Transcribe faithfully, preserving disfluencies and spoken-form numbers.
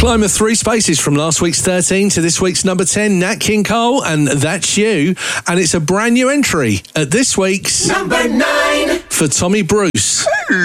Climb of three spaces from last week's thirteen to this week's number ten, Nat King Cole, and That's You. And it's a brand new entry at this week's number nine for Tommy Bruce.